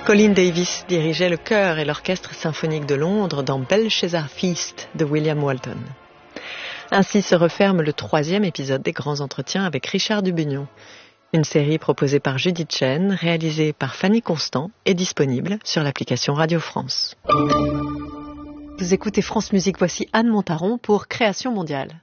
Colin Davis dirigeait le chœur et l'orchestre symphonique de Londres dans Belshazzar Feast de William Walton. Ainsi se referme le 3e épisode des Grands Entretiens avec Richard Dubugnon. Une série proposée par Judith Chen, réalisée par Fanny Constant et disponible sur l'application Radio France. Vous écoutez France Musique, voici Anne Montaron pour Création mondiale.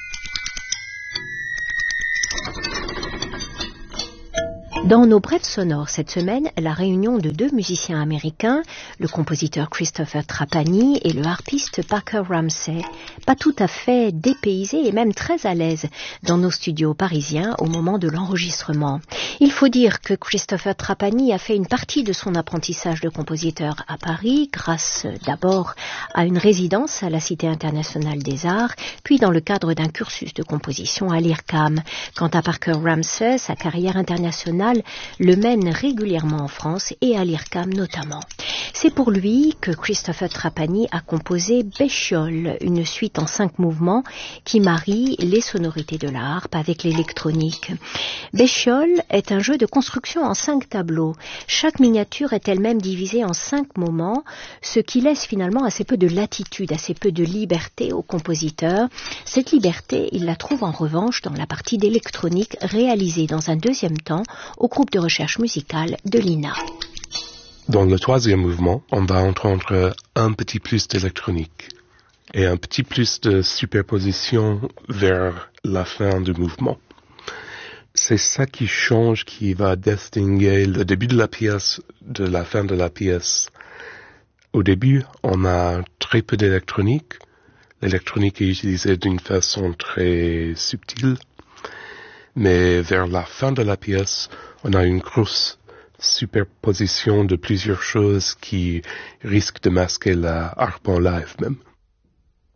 Dans nos brèves sonores cette semaine, la réunion de 2 musiciens américains, le compositeur Christopher Trapani et le harpiste Parker Ramsey, pas tout à fait dépaysés et même très à l'aise dans nos studios parisiens au moment de l'enregistrement. Il faut dire que Christopher Trapani a fait une partie de son apprentissage de compositeur à Paris, grâce d'abord à une résidence à la Cité internationale des arts, puis dans le cadre d'un cursus de composition à l'IRCAM. Quant à Parker Ramsey, sa carrière internationale le mène régulièrement en France et à l'IRCAM notamment. C'est pour lui que Christopher Trapani a composé Béchiol, une suite en 5 mouvements qui marie les sonorités de la harpe avec l'électronique. Béchiol est un jeu de construction en 5 tableaux. Chaque miniature est elle-même divisée en 5 moments, ce qui laisse finalement assez peu de latitude, assez peu de liberté au compositeur. Cette liberté, il la trouve en revanche dans la partie d'électronique réalisée dans un 2e temps au groupe de recherche musicale de l'INA. Dans le 3e mouvement, on va entendre un petit plus d'électronique et un petit plus de superposition vers la fin du mouvement. C'est ça qui change, qui va distinguer le début de la pièce de la fin de la pièce. Au début, on a très peu d'électronique. L'électronique est utilisée d'une façon très subtile. Mais vers la fin de la pièce, on a une grosse superposition de plusieurs choses qui risquent de masquer la harpe en live même.